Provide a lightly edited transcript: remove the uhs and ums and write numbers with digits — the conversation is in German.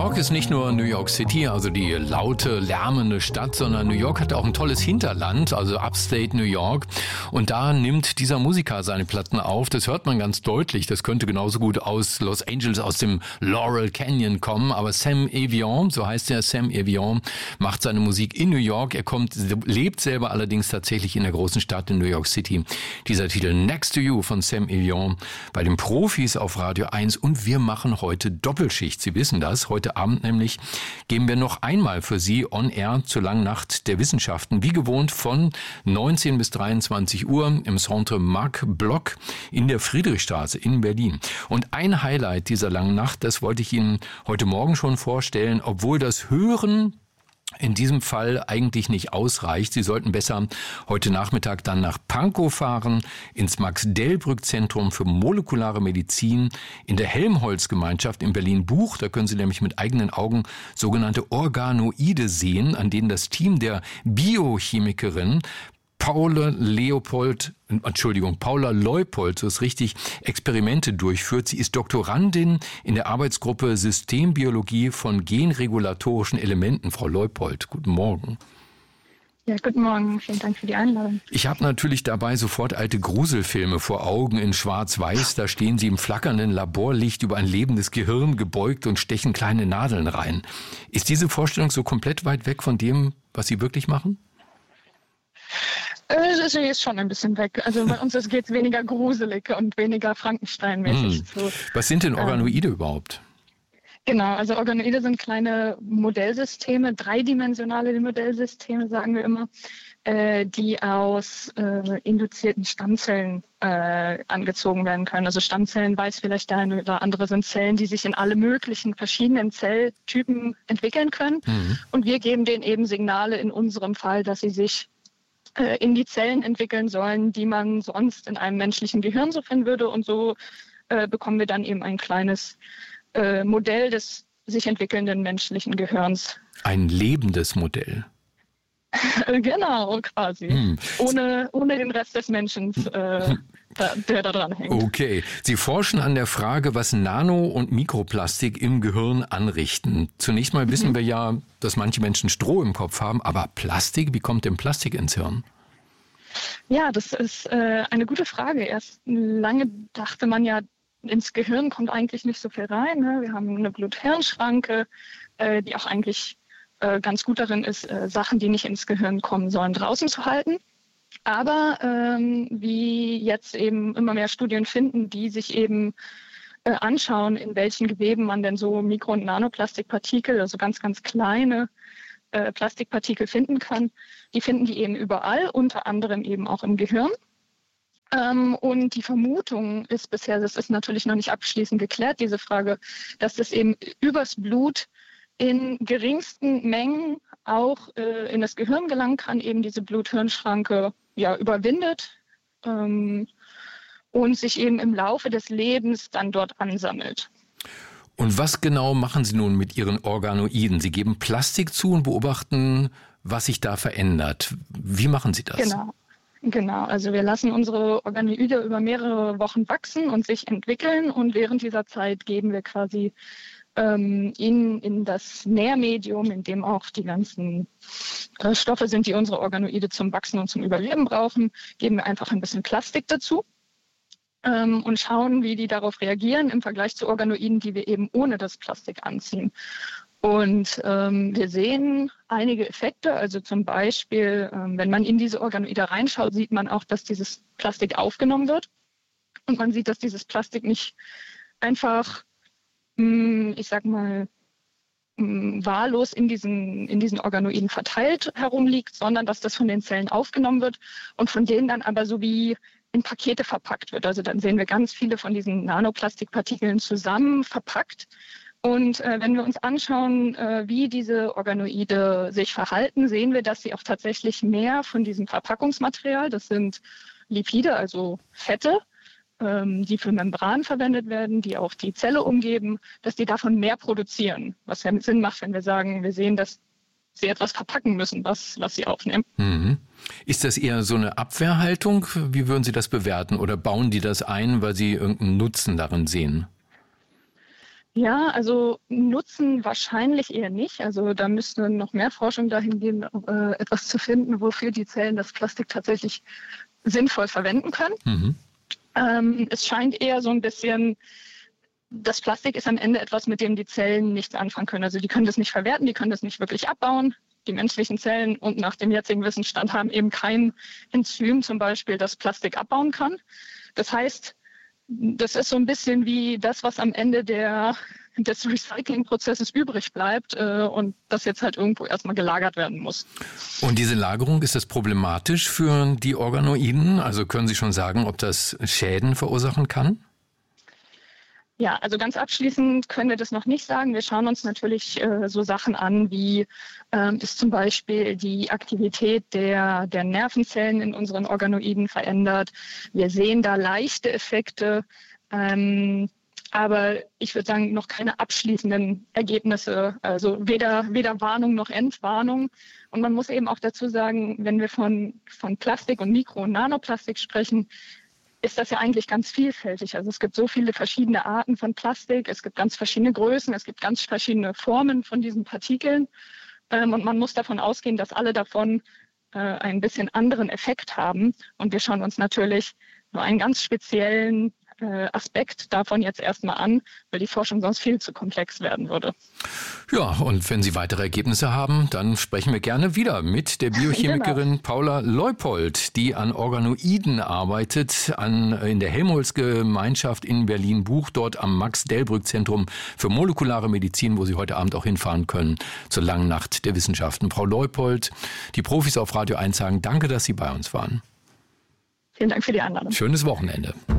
York ist nicht nur New York City, also die laute, lärmende Stadt, sondern New York hat auch ein tolles Hinterland, also Upstate New York. Und da nimmt dieser Musiker seine Platten auf. Das hört man ganz deutlich. Das könnte genauso gut aus Los Angeles, aus dem Laurel Canyon kommen. Aber Sam Evian, so heißt er, Sam Evian, macht seine Musik in New York. Er lebt selber allerdings tatsächlich in der großen Stadt in New York City. Dieser Titel Next to You von Sam Evian bei den Profis auf Radio 1. Und wir machen heute Doppelschicht. Sie wissen das. Heute Abend nämlich gehen wir noch einmal für Sie on air zur langen Nacht der Wissenschaften. Wie gewohnt von 19 bis 23 Uhr im Centre Marc Bloch in der Friedrichstraße in Berlin. Und ein Highlight dieser langen Nacht, das wollte ich Ihnen heute Morgen schon vorstellen, obwohl das Hören in diesem Fall eigentlich nicht ausreicht. Sie sollten besser heute Nachmittag dann nach Pankow fahren, ins Max-Delbrück-Zentrum für molekulare Medizin in der Helmholtz-Gemeinschaft in Berlin-Buch. Da können Sie nämlich mit eigenen Augen sogenannte Organoide sehen, an denen das Team der Biochemikerin Paula Leupold, so ist richtig, Experimente durchführt. Sie ist Doktorandin in der Arbeitsgruppe Systembiologie von genregulatorischen Elementen. Frau Leupold, guten Morgen. Ja, guten Morgen. Vielen Dank für die Einladung. Ich habe natürlich dabei sofort alte Gruselfilme vor Augen in Schwarz-Weiß. Da stehen Sie im flackernden Laborlicht über ein lebendes Gehirn gebeugt und stechen kleine Nadeln rein. Ist diese Vorstellung so komplett weit weg von dem, was Sie wirklich machen? Sie ist schon ein bisschen weg. Also bei uns geht es weniger gruselig und weniger Frankenstein-mäßig. Was sind denn Organoide überhaupt? Genau, also Organoide sind kleine Modellsysteme, dreidimensionale Modellsysteme, sagen wir immer, die aus induzierten Stammzellen angezogen werden können. Also Stammzellen, weiß vielleicht der eine oder andere, sind Zellen, die sich in alle möglichen verschiedenen Zelltypen entwickeln können. Und wir geben denen eben Signale in unserem Fall, dass sie sich in die Zellen entwickeln sollen, die man sonst in einem menschlichen Gehirn so finden würde. Und so bekommen wir dann eben ein kleines Modell des sich entwickelnden menschlichen Gehirns. Ein lebendes Modell. Genau, quasi. Ohne den Rest des Menschen, der da dran hängt. Okay. Sie forschen an der Frage, was Nano- und Mikroplastik im Gehirn anrichten. Zunächst mal wissen wir ja, dass manche Menschen Stroh im Kopf haben, aber Plastik, wie kommt denn Plastik ins Hirn? Ja, das ist eine gute Frage. Erst lange dachte man ja, ins Gehirn kommt eigentlich nicht so viel rein. Ne? Wir haben eine Blut-Hirn-Schranke, die auch eigentlich ganz gut darin ist, Sachen, die nicht ins Gehirn kommen sollen, draußen zu halten. Aber wie jetzt eben immer mehr Studien finden, die sich eben anschauen, in welchen Geweben man denn so Mikro- und Nanoplastikpartikel, also ganz, ganz kleine Plastikpartikel finden kann, die finden die eben überall, unter anderem eben auch im Gehirn. Und die Vermutung ist bisher, das ist natürlich noch nicht abschließend geklärt, diese Frage, dass das eben übers Blut in geringsten Mengen auch in das Gehirn gelangen kann, eben diese Blut-Hirn-Schranke überwindet und sich eben im Laufe des Lebens dann dort ansammelt. Und was genau machen Sie nun mit Ihren Organoiden? Sie geben Plastik zu und beobachten, was sich da verändert. Wie machen Sie das? Genau, also wir lassen unsere Organoide über mehrere Wochen wachsen und sich entwickeln und während dieser Zeit geben wir quasi in das Nährmedium, in dem auch die ganzen Stoffe sind, die unsere Organoide zum Wachsen und zum Überleben brauchen, geben wir einfach ein bisschen Plastik dazu und schauen, wie die darauf reagieren im Vergleich zu Organoiden, die wir eben ohne das Plastik anziehen. Und wir sehen einige Effekte, also zum Beispiel, wenn man in diese Organoide reinschaut, sieht man auch, dass dieses Plastik aufgenommen wird und man sieht, dass dieses Plastik nicht einfach wahllos in diesen Organoiden verteilt herumliegt, sondern dass das von den Zellen aufgenommen wird und von denen dann aber so wie in Pakete verpackt wird. Also dann sehen wir ganz viele von diesen Nanoplastikpartikeln zusammen verpackt. Und wenn wir uns anschauen, wie diese Organoide sich verhalten, sehen wir, dass sie auch tatsächlich mehr von diesem Verpackungsmaterial, das sind Lipide, also Fette, die für Membran verwendet werden, die auch die Zelle umgeben, dass die davon mehr produzieren. Was ja Sinn macht, wenn wir sagen, wir sehen, dass sie etwas verpacken müssen, was sie aufnehmen. Ist das eher so eine Abwehrhaltung? Wie würden Sie das bewerten? Oder bauen die das ein, weil sie irgendeinen Nutzen darin sehen? Ja, also Nutzen wahrscheinlich eher nicht. Also da müsste noch mehr Forschung dahin gehen, etwas zu finden, wofür die Zellen das Plastik tatsächlich sinnvoll verwenden können. Es scheint eher so ein bisschen, das Plastik ist am Ende etwas, mit dem die Zellen nichts anfangen können. Also die können das nicht verwerten, die können das nicht wirklich abbauen. Die menschlichen Zellen und nach dem jetzigen Wissensstand haben eben kein Enzym zum Beispiel, das Plastik abbauen kann. Das heißt, das ist so ein bisschen wie das, was am Ende des Recyclingprozesses übrig bleibt und das jetzt halt irgendwo erstmal gelagert werden muss. Und diese Lagerung, ist das problematisch für die Organoiden? Also können Sie schon sagen, ob das Schäden verursachen kann? Ja, also ganz abschließend können wir das noch nicht sagen. Wir schauen uns natürlich so Sachen an, wie ist zum Beispiel die Aktivität der Nervenzellen in unseren Organoiden verändert. Wir sehen da leichte Effekte, aber ich würde sagen, noch keine abschließenden Ergebnisse. Also weder Warnung noch Entwarnung. Und man muss eben auch dazu sagen, wenn wir von Plastik und Mikro- und Nanoplastik sprechen, ist das ja eigentlich ganz vielfältig. Also es gibt so viele verschiedene Arten von Plastik, es gibt ganz verschiedene Größen, es gibt ganz verschiedene Formen von diesen Partikeln. Und man muss davon ausgehen, dass alle davon einen bisschen anderen Effekt haben. Und wir schauen uns natürlich nur einen ganz speziellen Aspekt davon jetzt erstmal an, weil die Forschung sonst viel zu komplex werden würde. Ja, und wenn Sie weitere Ergebnisse haben, dann sprechen wir gerne wieder mit der Biochemikerin genau. Paula Leupold, die an Organoiden arbeitet, in der Helmholtz-Gemeinschaft in Berlin-Buch, dort am Max-Delbrück-Zentrum für molekulare Medizin, wo Sie heute Abend auch hinfahren können, zur langen Nacht der Wissenschaften. Frau Leupold, die Profis auf Radio 1 sagen, danke, dass Sie bei uns waren. Vielen Dank für die Einladung. Schönes Wochenende.